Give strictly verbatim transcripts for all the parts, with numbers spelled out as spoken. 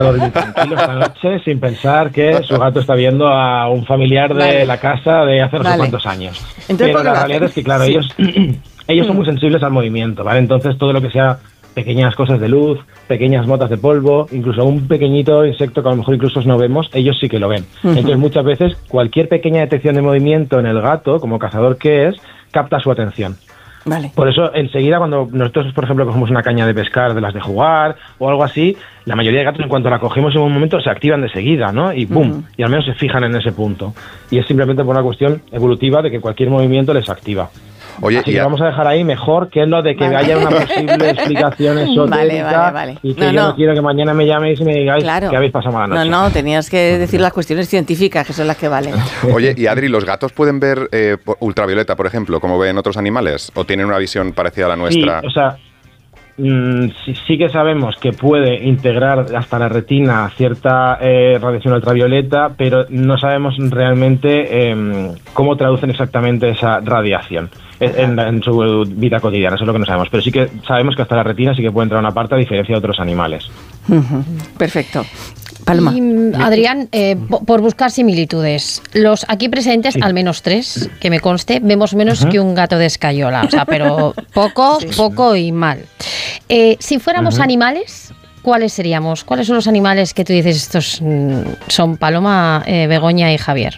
dormir tranquilo esta noche sin pensar que su gato está viendo a un familiar de vale. la casa de hace no vale. sé cuántos años. Entonces, pero la realidad es que, claro, sí. ellos, ellos son muy sensibles al movimiento, ¿vale? Entonces, todo lo que sea pequeñas cosas de luz, pequeñas motas de polvo, incluso un pequeñito insecto que a lo mejor incluso no vemos, ellos sí que lo ven. Uh-huh. Entonces, muchas veces, cualquier pequeña detección de movimiento en el gato, como cazador que es, capta su atención. Vale. Por eso, enseguida, cuando nosotros, por ejemplo, cogemos una caña de pescar de las de jugar o algo así, la mayoría de gatos, en cuanto la cogemos en un momento, se activan de seguida, ¿no? Y ¡pum! Uh-huh. Y al menos se fijan en ese punto. Y es simplemente por una cuestión evolutiva de que cualquier movimiento les activa. Oye, Así que a... vamos a dejar ahí mejor que lo de que vale. haya una posible explicación esotérica vale, vale, vale. y que no, yo no. no quiero que mañana me llaméis y me digáis claro. que habéis pasado mala noche. No, no, tenías que decir las cuestiones científicas, que son las que valen. Oye, y Adri, ¿los gatos pueden ver eh, ultravioleta, por ejemplo, como ven otros animales? ¿O tienen una visión parecida a la nuestra? Sí, o sea... Mm, sí, sí que sabemos que puede integrar hasta la retina cierta eh, radiación ultravioleta, pero no sabemos realmente eh, cómo traducen exactamente esa radiación en, en su vida cotidiana. Eso es lo que no sabemos, pero sí que sabemos que hasta la retina sí que puede entrar una parte a diferencia de otros animales. Uh-huh. Perfecto. Palma. Y, Adrián, eh, por buscar similitudes, los aquí presentes, sí. al menos tres, que me conste, vemos menos uh-huh. que un gato de escayola, o sea, pero poco, sí. poco y mal. Eh, si fuéramos uh-huh. animales, ¿cuáles seríamos? ¿Cuáles son los animales que tú dices estos mm, son Paloma, eh, Begoña y Javier?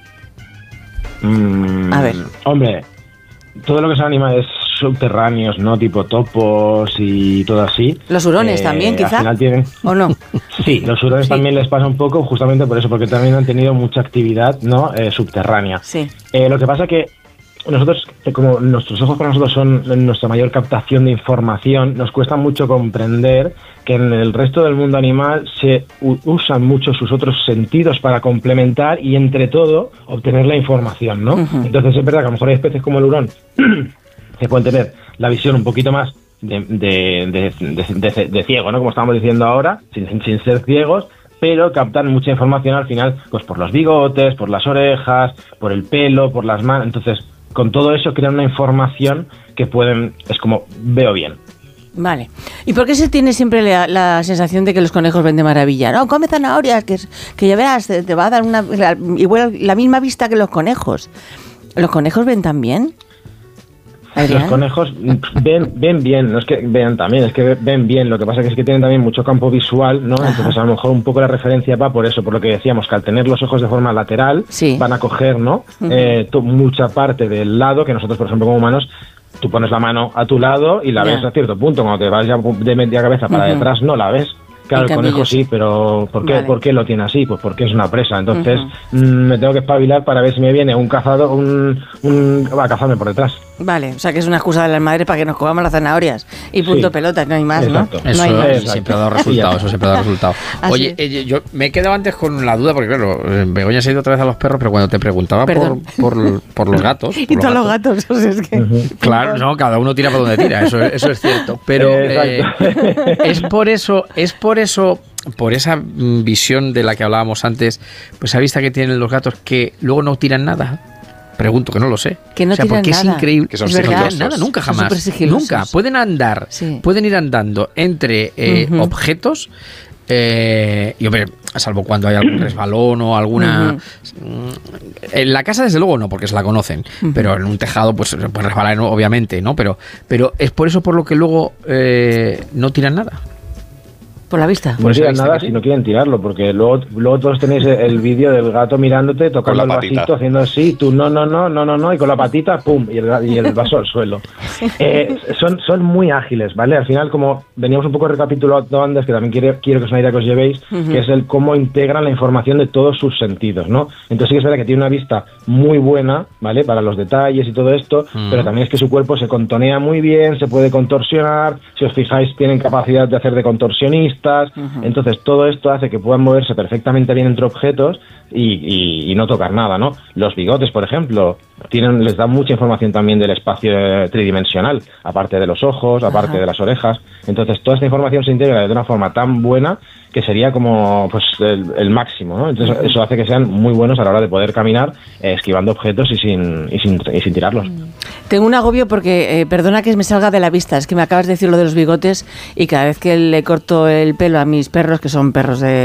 Mm, A ver. Hombre, todo lo que son animales subterráneos, ¿no? Tipo topos y todo así. ¿Los hurones eh, también, quizá? Al final tienen... ¿O no? Sí, los hurones sí. también les pasa un poco justamente por eso, porque también han tenido mucha actividad, ¿no? Eh, subterránea. Sí. Eh, lo que pasa que nosotros, como nuestros ojos para nosotros son nuestra mayor captación de información, nos cuesta mucho comprender que en el resto del mundo animal se u- usan mucho sus otros sentidos para complementar y, entre todo, obtener la información, ¿no? Uh-huh. Entonces, es verdad que a lo mejor hay especies como el hurón que pueden tener la visión un poquito más de, de, de, de, de, de ciego, ¿no? Como estábamos diciendo ahora, sin, sin ser ciegos, pero captan mucha información al final, pues por los bigotes, por las orejas, por el pelo, por las manos. Entonces, con todo eso crean una información que pueden, es como, veo bien. Vale. ¿Y por qué se tiene siempre la, la sensación de que los conejos ven de maravilla? No, come zanahorias, que, que ya verás, te, te va a dar una la, igual la misma vista que los conejos. ¿Los conejos ven también? ¿Adrián? Los conejos ven, ven bien, no es que vean también, es que ven bien. Lo que pasa que es que tienen también mucho campo visual, ¿no? Ajá. Entonces a lo mejor un poco la referencia va por eso, por lo que decíamos, que al tener los ojos de forma lateral, sí. van a coger, ¿no? Uh-huh. Eh, to, mucha parte del lado que nosotros, por ejemplo, como humanos, tú pones la mano a tu lado y la yeah. ves a cierto punto. Cuando te vas ya de media cabeza para uh-huh. detrás, no la ves. Claro, el conejo sí, pero ¿por qué, vale. ¿por qué lo tiene así? Pues porque es una presa. Entonces uh-huh. mmm, me tengo que espabilar para ver si me viene un cazador, un, un va a cazarme por detrás. Vale, o sea que es una excusa de las madres para que nos comamos las zanahorias y punto sí. pelota, no hay más, exacto. ¿no? Eso, no hay más. Eso siempre ha dado resultado, eso siempre ha dado resultado. Oye, eh, yo me he quedado antes con la duda, porque claro, Begoña se ha ido otra vez a los perros, pero cuando te preguntaba por, por, por los gatos... y por todos los gatos, gatos, o sea, es que... Uh-huh. Claro, no, cada uno tira por donde tira, eso, eso es cierto, pero eh, es por eso, es por eso... por esa visión de la que hablábamos antes, pues esa vista que tienen los gatos que luego no tiran nada. Pregunto, que no lo sé. Que no o sea, tiran porque nada. es increíble. Que son es verdad, sigilosos. Nada, nunca jamás. Son nunca. Pueden andar, sí. pueden ir andando entre eh, uh-huh. objetos. Eh, y hombre, salvo cuando hay algún resbalón o alguna... Uh-huh. En la casa desde luego no, porque se la conocen, uh-huh. pero en un tejado pues, pues resbalar obviamente, ¿no? Pero, pero es por eso por lo que luego eh, no tiran nada. Por la vista. No tiran nada si no quieren tirarlo, porque luego, luego todos tenéis el vídeo del gato mirándote, tocando el vasito, haciendo así, tú no, no, no, no, no, no, y con la patita, pum, y el, y el vaso al suelo. Eh, son, son muy ágiles, ¿vale? Al final, como veníamos un poco recapitulando antes, que también quiero, quiero que es una idea que os llevéis, uh-huh. que es el cómo integran la información de todos sus sentidos, ¿no? Entonces sí que es verdad que tiene una vista muy buena, ¿vale? Para los detalles y todo esto, uh-huh. pero también es que su cuerpo se contonea muy bien, se puede contorsionar, si os fijáis, tienen capacidad de hacer de contorsionista. Uh-huh. Entonces todo esto hace que puedan moverse perfectamente bien entre objetos y, y, y no tocar nada, ¿no? Los bigotes, por ejemplo, tienen, les dan mucha información también del espacio tridimensional, aparte de los ojos, aparte Ajá. de las orejas. Entonces toda esta información se integra de una forma tan buena que sería como pues el, el máximo, ¿no? Entonces eso hace que sean muy buenos a la hora de poder caminar eh, esquivando objetos y sin, y sin y sin tirarlos. Tengo un agobio porque, eh, perdona que me salga de la vista, es que me acabas de decir lo de los bigotes y cada vez que le corto el el pelo a mis perros, que son perros de